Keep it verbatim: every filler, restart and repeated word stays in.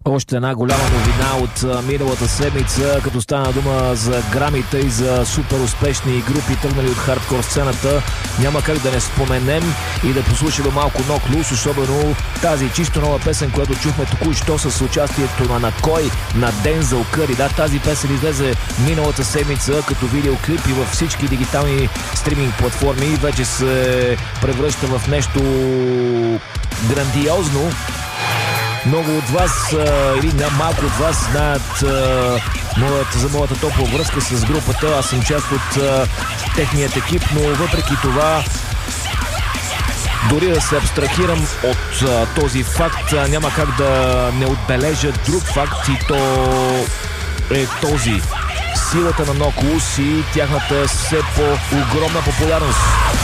Още една голяма новина от миналата седмица, като стана дума за грамите и за супер успешни групи, тръгнали от хардкор сцената. Няма как да не споменем и да послушаме малко Knocked Loose, особено тази чисто нова песен, която чухме току-що с участието на Накой, на Дензел Къри. Да, тази песен излезе миналата седмица като видеоклип и във всички дигитални стриминг платформи. Вече се превръща в нещо грандиозно. Много от вас, или малко от вас, знаят моят, за моята топла връзка с групата. Аз съм част от техният екип, но въпреки това, дори да се абстрахирам от а, този факт, а, няма как да не отбележа друг факт, и то е този. Силата на Knocked Loose и тяхната все по-огромна популярност.